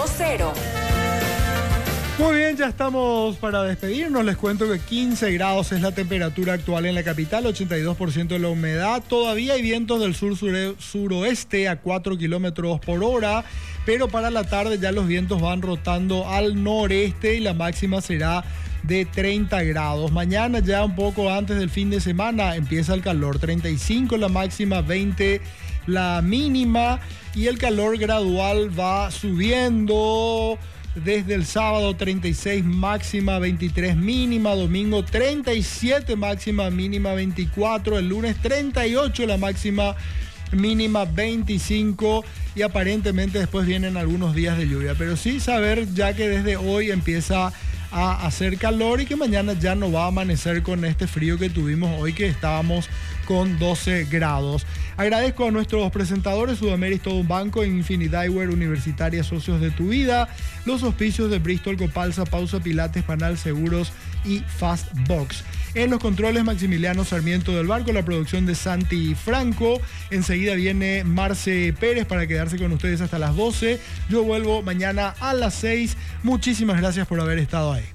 100.0. Muy bien, ya estamos para despedirnos. Les cuento que 15 grados es la temperatura actual en la capital, 82% de la humedad. Todavía hay vientos del sur-suroeste a 4 kilómetros por hora, pero para la tarde ya los vientos van rotando al noreste y la máxima será de 30 grados. Mañana, ya un poco antes del fin de semana, empieza el calor. 35 la máxima, 20 la mínima, y el calor gradual va subiendo. Desde el sábado 36 máxima, 23 mínima, domingo 37 máxima, mínima 24, el lunes 38 la máxima, mínima 25, y aparentemente después vienen algunos días de lluvia. Pero sí saber ya que desde hoy empieza a hacer calor y que mañana ya no va a amanecer con este frío que tuvimos hoy, que estábamos con 12 grados. Agradezco a nuestros presentadores, Sudamérica todo un banco, Infinity Eyewear, Universitaria, socios de tu vida, los auspicios de Bristol, Copalsa, Pausa Pilates, Panal Seguros y Fastbox. En los controles, Maximiliano Sarmiento del Barco, la producción de Santi Franco. Enseguida viene Marce Pérez para quedarse con ustedes hasta las 12. Yo vuelvo mañana a las 6. Muchísimas gracias por haber estado ahí.